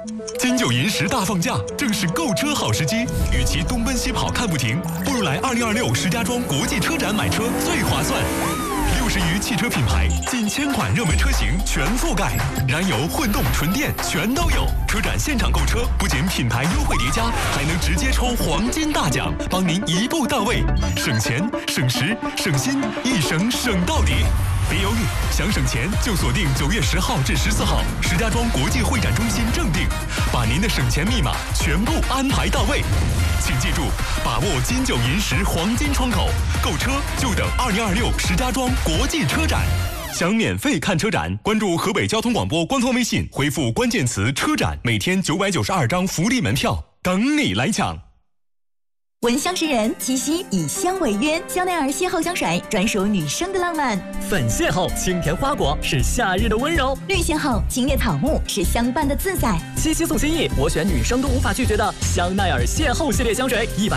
金九银十大放假，正是购车好时机。与其东奔西跑看不停，不如来2026石家庄国际车展买车最划算。60余汽车品牌，近1000款热门车型全覆盖，燃油、混动、纯电全都有。车展现场购车，不仅品牌优惠叠加，还能直接抽黄金大奖，帮您一步到位，省钱、省时、省心，一省省到底。别犹豫，想省钱就锁定9月10号至14号，石家庄国际会展中心正定，把您的省钱密码全部安排到位。请记住，把握金九银十黄金窗口，购车就等2026石家庄国际车展。想免费看车展，关注河北交通广播官方微信，回复关键词“车展”，每天992张福利门票等你来抢。 闻香识人，七夕以香为约，香奈儿邂逅香水专属女生的浪漫。 粉邂逅清甜花果是夏日的温柔， 绿邂逅清冽草木是相伴的自在。 七夕送心意，我选女生都无法拒绝的香奈儿邂逅系列香水100